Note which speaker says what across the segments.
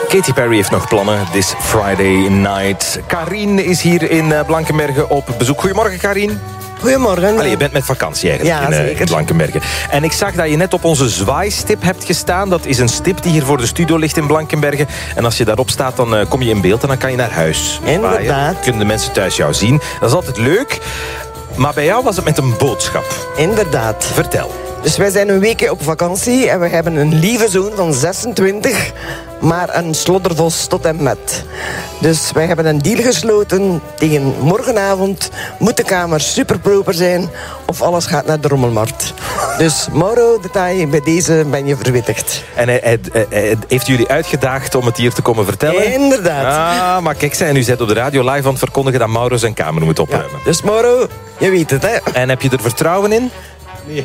Speaker 1: Katy Perry heeft nog plannen this Friday night. Karien is hier in Blankenberge op bezoek. Goedemorgen, Karien.
Speaker 2: Goedemorgen.
Speaker 1: Allee, je bent met vakantie eigenlijk in Blankenberge. En ik zag dat je net op onze zwaaistip hebt gestaan. Dat is een stip die hier voor de studio ligt in Blankenberge. En als je daarop staat, dan kom je in beeld en dan kan je naar huis.
Speaker 2: Inderdaad.
Speaker 1: Dan kunnen de mensen thuis jou zien. Dat is altijd leuk. Maar bij jou was het met een boodschap.
Speaker 2: Inderdaad.
Speaker 1: Vertel.
Speaker 2: Dus wij zijn een weekje op vakantie en we hebben een lieve zoon van 26, maar een sloddervos tot en met. Dus wij hebben een deal gesloten. Tegen morgenavond moet de kamer superproper zijn of alles gaat naar de rommelmarkt. Dus Mauro, detail, bij deze ben je verwittigd.
Speaker 1: En hij heeft jullie uitgedaagd om het hier te komen vertellen?
Speaker 2: Inderdaad.
Speaker 1: Maar kijk, u bent op de radio live aan het verkondigen dat Mauro zijn kamer moet opruimen.
Speaker 2: Ja, dus Mauro, je weet het, hè?
Speaker 1: En heb je er vertrouwen in?
Speaker 3: Nee.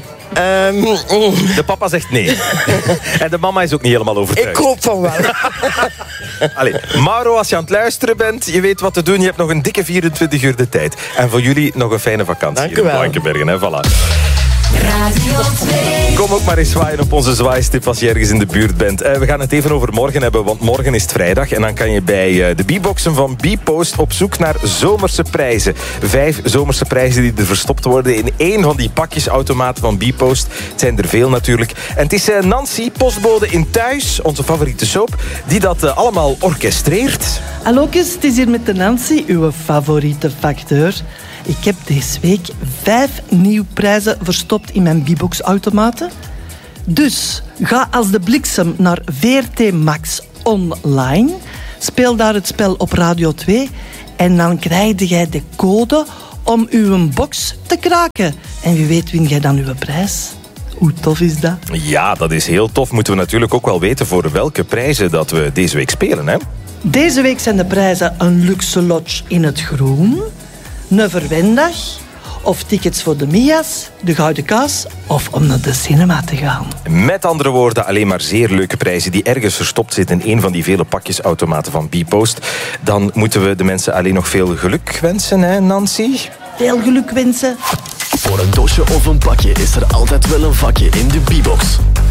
Speaker 1: De papa zegt nee. En de mama is ook niet helemaal overtuigd.
Speaker 2: Ik hoop van wel.
Speaker 1: Allee, Mauro, als je aan het luisteren bent, je weet wat te doen. Je hebt nog een dikke 24 uur de tijd. En voor jullie nog een fijne vakantie.
Speaker 2: Dank u wel.
Speaker 1: In Blankenbergen, hè, voilà.
Speaker 4: Radio 2.
Speaker 1: Kom ook maar eens zwaaien op onze zwaaistip als je ergens in de buurt bent. We gaan het even over morgen hebben, want morgen is het vrijdag. En dan kan je bij de B-boxen van B-Post op zoek naar zomerse prijzen. 5 zomerse prijzen die er verstopt worden in 1 van die pakjesautomaten van B-Post. Het zijn er veel natuurlijk. En het is Nancy, postbode in Thuis, onze favoriete soap, die dat allemaal orchestreert.
Speaker 5: Hallo, het is hier met de Nancy, uw favoriete facteur. Ik heb deze week 5 nieuwe prijzen verstopt in mijn B-box-automaten. Dus ga als de bliksem naar VRT Max online. Speel daar het spel op Radio 2. En dan krijg jij de code om uw box te kraken. En wie weet win jij dan uw prijs. Hoe tof is dat?
Speaker 1: Ja, dat is heel tof. Moeten we natuurlijk ook wel weten voor welke prijzen dat we deze week spelen, hè?
Speaker 5: Deze week zijn de prijzen een luxe lodge in het groen, een verwendag of tickets voor de Mia's, de Gouden Kaas of om naar de cinema te gaan.
Speaker 1: Met andere woorden, alleen maar zeer leuke prijzen die ergens verstopt zitten in een van die vele pakjesautomaten van B-Post. Dan moeten we de mensen alleen nog veel geluk wensen, hè, Nancy?
Speaker 5: Veel geluk wensen.
Speaker 6: Voor een doosje of een pakje is er altijd wel een vakje in de B-box.